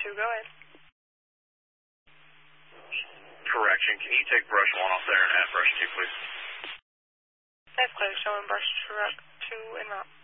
2, go ahead. Correction, can you take brush 1 off there and add brush 2, please? That's clear, showing brush truck 2 en route.